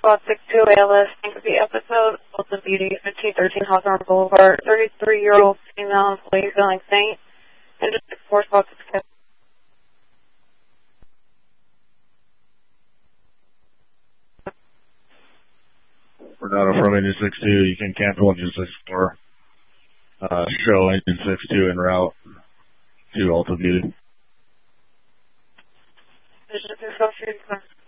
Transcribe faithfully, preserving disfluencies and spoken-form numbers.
Squad six two A L S, think of the episode, Wilson Beauty, fifteen thirteen Hawthorne Boulevard, thirty-three-year-old female employee feeling faint, and just four Squad six two. For data from engine six two, you can cancel engine six four. Uh, show engine six two en route to Alta Beauty. Vision six four.